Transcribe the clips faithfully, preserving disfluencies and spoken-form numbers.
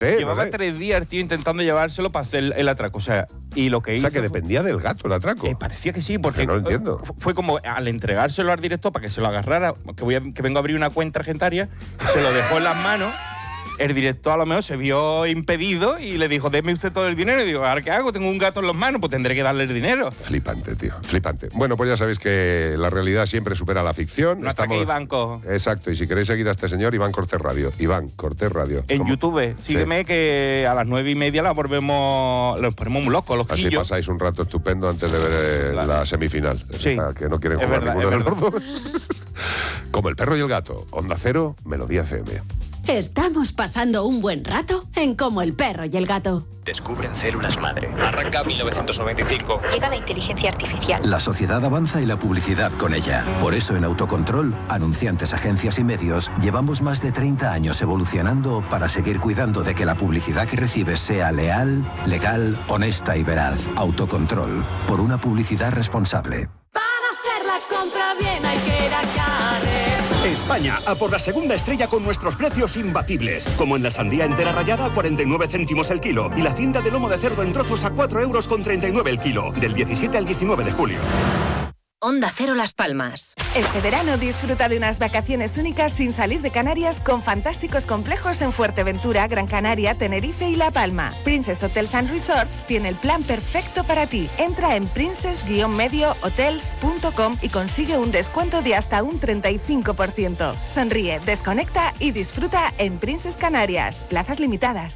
Eh, Llevaba no sé. tres días, tío, intentando llevárselo para hacer el, el atraco. O sea, y lo que O hizo... sea, que fue- dependía del gato el atraco. Eh, parecía que sí, porque no lo entiendo. fu- fue como al entregárselo al director para que se lo agarrara, que, voy a- que vengo a abrir una cuenta argentaria, se lo dejó en las manos. El director a lo mejor se vio impedido y le dijo, deme usted todo el dinero. Y digo, ¿ahora qué hago? Tengo un gato en las manos, pues tendré que darle el dinero. Flipante, tío, flipante. Bueno, pues ya sabéis que la realidad siempre supera la ficción. No atraquéis bancos. Exacto, y si queréis seguir a este señor, Iván Cortés Radio. Iván Cortés Radio. En ¿Cómo? YouTube, sígueme, que a las nueve y media la volvemos, los ponemos muy locos, los Así quillos. pasáis un rato estupendo antes de ver eh, Claro. la semifinal. Sí. Esa que no quieren Es jugar verdad, ninguno es de los dos. Como el perro y el gato. Onda Cero, Melodía F M. Estamos pasando un buen rato en Como el perro y el gato. Descubren células madre. Arranca mil novecientos noventa y cinco. Llega la inteligencia artificial. La sociedad avanza y la publicidad con ella. Por eso en Autocontrol, anunciantes, agencias y medios, llevamos más de treinta años evolucionando para seguir cuidando de que la publicidad que recibes sea leal, legal, honesta y veraz. Autocontrol, por una publicidad responsable. Para hacer la compra bien hay que ir a Carrer. España, a por la segunda estrella con nuestros precios imbatibles. Como en la sandía entera rallada a cuarenta y nueve céntimos el kilo. Y la cinta de lomo de cerdo en trozos a cuatro euros con treinta y nueve el kilo. Del diecisiete al diecinueve de julio. Onda Cero Las Palmas. Este verano disfruta de unas vacaciones únicas sin salir de Canarias con fantásticos complejos en Fuerteventura, Gran Canaria, Tenerife y La Palma. Princess Hotels and Resorts tiene el plan perfecto para ti. Entra en princess medio hotels punto com y consigue un descuento de hasta un treinta y cinco por ciento. Sonríe, desconecta y disfruta en Princess Canarias. Plazas limitadas.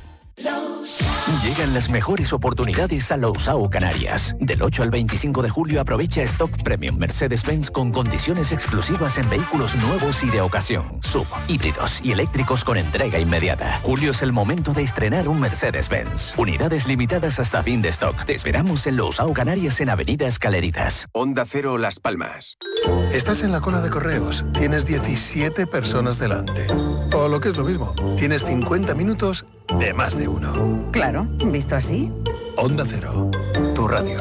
Llegan las mejores oportunidades a Lousao Canarias. Del ocho al veinticinco de julio aprovecha Stock Premium Mercedes-Benz con condiciones exclusivas en vehículos nuevos y de ocasión. Sub, híbridos y eléctricos con entrega inmediata. Julio es el momento de estrenar un Mercedes-Benz. Unidades limitadas hasta fin de stock. Te esperamos en Lousao Canarias en Avenida Escaleritas. Onda Cero Las Palmas. Estás en la cola de correos, tienes diecisiete personas delante. O lo que es lo mismo, tienes cincuenta minutos de más de uno. Claro, visto así. Onda Cero, tu radio.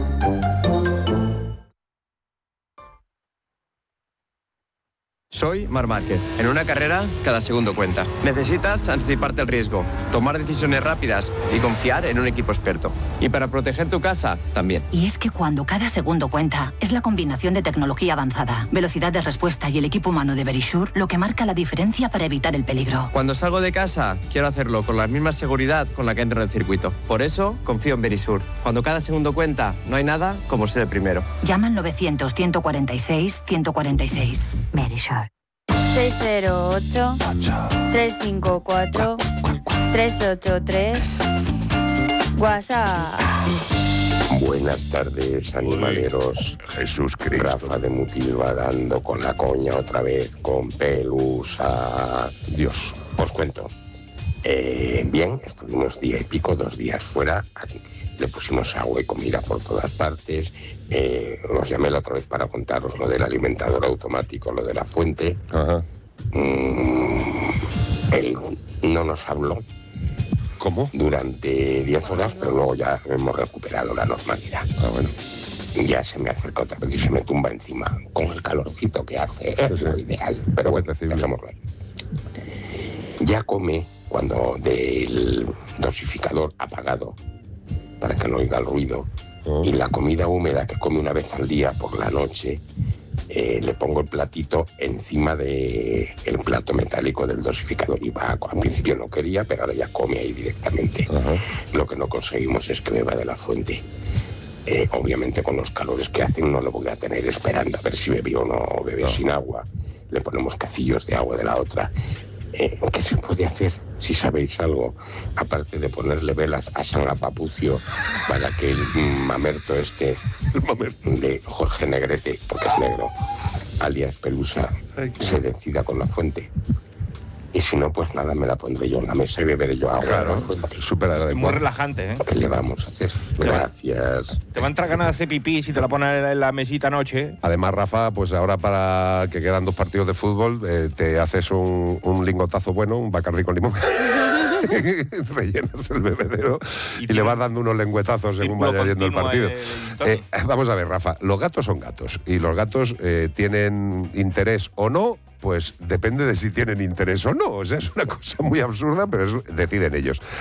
Soy Marc Márquez. En una carrera, cada segundo cuenta. Necesitas anticiparte al riesgo, tomar decisiones rápidas y confiar en un equipo experto. Y para proteger tu casa, también. Y es que cuando cada segundo cuenta, es la combinación de tecnología avanzada, velocidad de respuesta y el equipo humano de Verisure lo que marca la diferencia para evitar el peligro. Cuando salgo de casa, quiero hacerlo con la misma seguridad con la que entro en el circuito. Por eso, confío en Verisure. Cuando cada segundo cuenta, no hay nada como ser el primero. Llama al novecientos, ciento cuarenta y seis, ciento cuarenta y seis. Verisure. seis cero ocho, tres cinco cuatro, tres ocho tres. WhatsApp. Buenas tardes, animaleros. Jesús Cristo. Rafa de Mutilva dando con la coña otra vez con Pelusa. Dios. Os cuento. Eh, bien, estuvimos día y pico, dos días fuera. Le pusimos agua y comida por todas partes. Eh, os llamé la otra vez para contaros lo del alimentador automático, lo de la fuente. Ajá. Mm, él no nos habló. ¿Cómo? Durante diez horas, pero luego ya hemos recuperado la normalidad. Ah, bueno. Ya se me acerca otra vez y se me tumba encima. Con el calorcito que hace, es lo ideal. Pero bueno, dejémoslo ahí. Ya come cuando del dosificador apagado, para que no oiga el ruido, oh. Y la comida húmeda que come una vez al día por la noche, eh, le pongo el platito encima del plato metálico del dosificador. Y va, al principio no quería, pero ahora ya come ahí directamente. Uh-huh. Lo que no conseguimos es que beba de la fuente. Eh, obviamente con los calores que hacen no lo voy a tener esperando a ver si bebió o no bebe no. sin agua. Le ponemos cacillos de agua de la otra. Eh, ¿Qué se puede hacer? Si sabéis algo, aparte de ponerle velas a San Apapucio para que el mamerto este de Jorge Negrete, porque es negro, alias Pelusa, se decida con la fuente. Y si no, pues nada, me la pondré yo en la mesa y beberé yo agua. Claro, ¿no? súper adecuado. Muy relajante, ¿eh? ¿Qué le vamos a hacer? Gracias. Te va a entrar ganas de hacer pipí si te la pones en la mesita anoche. Además, Rafa, pues ahora para que quedan dos partidos de fútbol, eh, te haces un, un lingotazo bueno, un Bacardí con limón. Rellenas el bebedero y, y le vas dando unos lengüetazos según vaya yendo el partido. Eh, vamos a ver, Rafa, los gatos son gatos y los gatos eh, tienen interés o no. Pues depende de si tienen interés o no. O sea, es una cosa muy absurda, pero es, deciden ellos.